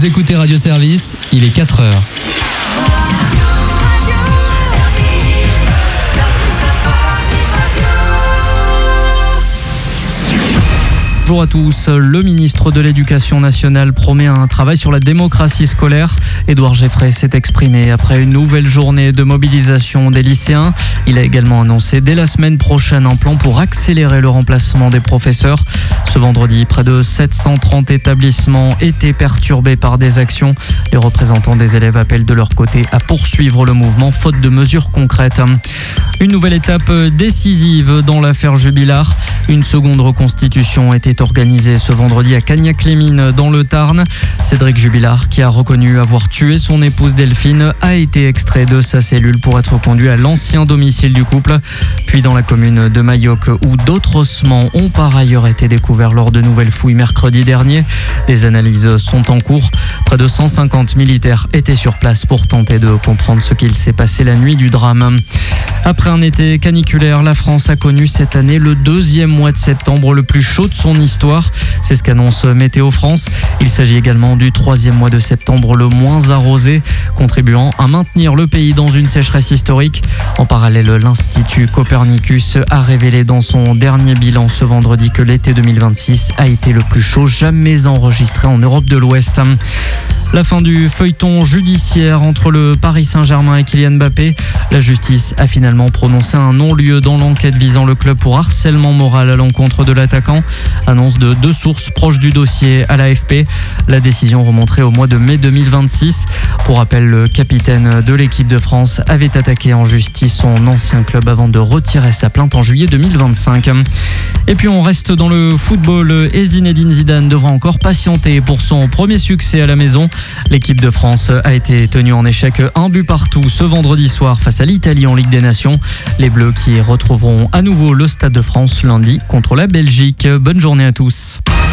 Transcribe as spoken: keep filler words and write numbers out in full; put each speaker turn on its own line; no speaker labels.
Vous écoutez Radio Service, il est quatre heures.
Bonjour à tous. Le ministre de l'Éducation nationale promet un travail sur la démocratie scolaire. Édouard Geffray s'est exprimé après une nouvelle journée de mobilisation des lycéens. Il a également annoncé dès la semaine prochaine un plan pour accélérer le remplacement des professeurs. Ce vendredi, près de sept cent trente établissements étaient perturbés par des actions. Les représentants des élèves appellent de leur côté à poursuivre le mouvement faute de mesures concrètes. Une nouvelle étape décisive dans l'affaire Jubilard. Une seconde reconstitution était organisée ce vendredi à Cagnac-les-Mines dans le Tarn. Cédric Jubilard, qui a reconnu avoir tué son épouse Delphine, a été extrait de sa cellule pour être conduit à l'ancien domicile du couple. Puis dans la commune de Mayoc, où d'autres ossements ont par ailleurs été découverts lors de nouvelles fouilles mercredi dernier. Des analyses sont en cours. Près de cent cinquante militaires étaient sur place pour tenter de comprendre ce qu'il s'est passé la nuit du drame. Après un été caniculaire, la France a connu cette année le deuxième mois de septembre le plus chaud de son histoire. C'est ce qu'annonce Météo France. Il s'agit également du troisième mois de septembre le moins arrosé, contribuant à maintenir le pays dans une sécheresse historique. En parallèle, l'Institut Copernicus a révélé dans son dernier bilan ce vendredi que l'été deux mille vingt-six a été le plus chaud jamais enregistré en Europe de l'Ouest. La fin du feuilleton judiciaire entre le Paris Saint-Germain et Kylian Mbappé. La justice a finalement prononcé un non-lieu dans l'enquête visant le club pour harcèlement moral à l'encontre de l'attaquant. Annonce de deux sources proches du dossier à l'A F P. La décision remonterait au mois de mai deux mille vingt-six. Pour rappel, le capitaine de l'équipe de France avait attaqué en justice son ancien club avant de retirer sa plainte en juillet deux mille vingt-cinq. Et puis on reste dans le football et Zinedine Zidane devra encore patienter pour son premier succès à la maison. L'équipe de France a été tenue en échec un but partout ce vendredi soir face à l'Italie en Ligue des Nations. Les Bleus qui retrouveront à nouveau le Stade de France lundi contre la Belgique. Bonne journée à tous.